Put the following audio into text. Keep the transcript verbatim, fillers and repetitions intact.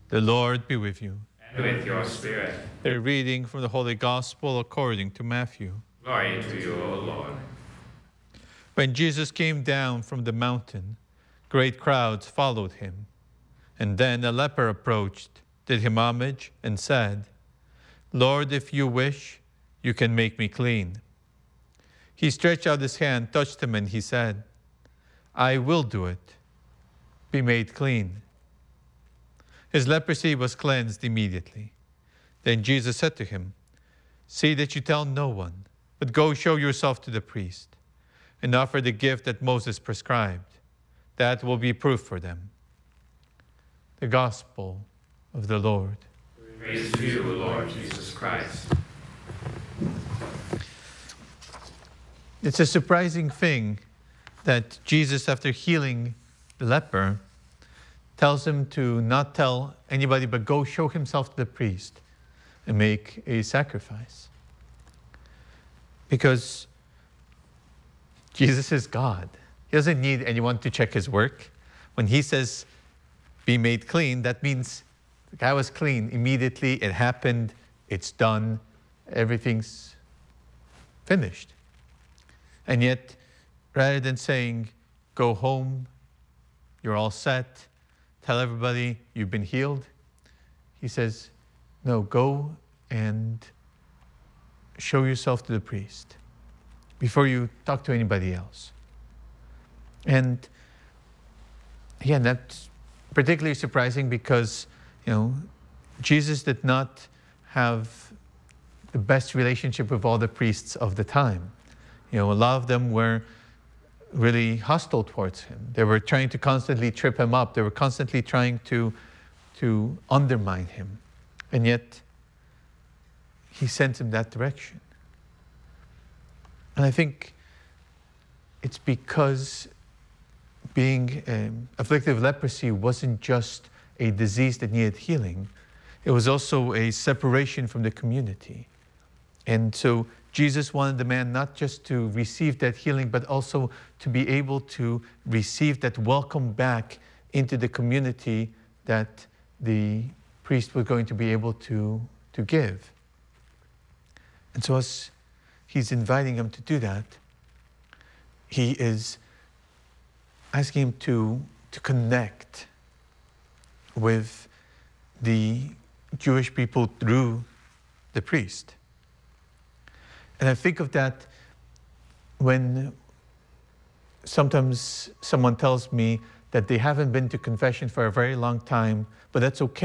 The Lord be with you. And with your spirit. A reading from the Holy Gospel according to Matthew. Glory to you, O Lord. When Jesus came down from the mountain, great crowds followed him. And then a leper approached, did him homage, and said, "Lord, if you wish, you can make me clean." He stretched out his hand, touched him, and he said, "I will do it. Be made clean." His leprosy was cleansed immediately. Then Jesus said to him, "See that you tell no one, but go show yourself to the priest and offer the gift that Moses prescribed. That will be proof for them." The Gospel of the Lord. Praise to you, Lord Jesus Christ. It's a surprising thing that Jesus, after healing the leper, tells him to not tell anybody, but go show himself to the priest and make a sacrifice. Because Jesus is God. He doesn't need anyone to check his work. When he says, "Be made clean," that means the guy was clean immediately. It happened. It's done. Everything's finished. And yet, rather than saying, "Go home, you're all set, tell everybody you've been healed," he says, "No, go and show yourself to the priest before you talk to anybody else." And again, that's particularly surprising because, you know, Jesus did not have the best relationship with all the priests of the time. You know, a lot of them were really hostile towards him. They were trying to constantly trip him up. They were constantly trying to, to undermine him. And yet, he sent him that direction. And I think it's because being um, afflicted with leprosy wasn't just a disease that needed healing. It was also a separation from the community. And so Jesus wanted the man not just to receive that healing, but also to be able to receive that welcome back into the community that the priest was going to be able to, to give. And so as he's inviting him to do that, he is asking him to, to connect with the Jewish people through the priest. And I think of that when sometimes someone tells me that they haven't been to confession for a very long time, but that's okay.